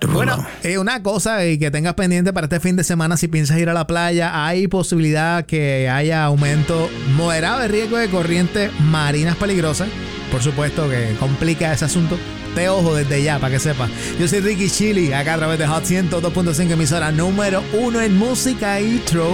Bueno, una cosa y que tengas pendiente para este fin de semana, si piensas ir a la playa, hay posibilidad que haya aumento moderado de riesgo de corrientes marinas peligrosas. Por supuesto que complica ese asunto. Te ojo desde ya, para que sepas. Yo soy Ricky Chili, acá a través de Hot 102.5, emisora número 1 en música y trove.